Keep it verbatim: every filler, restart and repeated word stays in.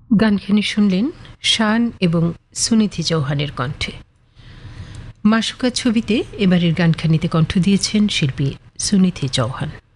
গানখানি শুনলেন শান এবং সুনিধি চৌহানের কণ্ঠে। মাসুকা ছবিতে এবারের গানখানিতে কণ্ঠ দিয়েছেন শিল্পী সুনিধি চৌহান।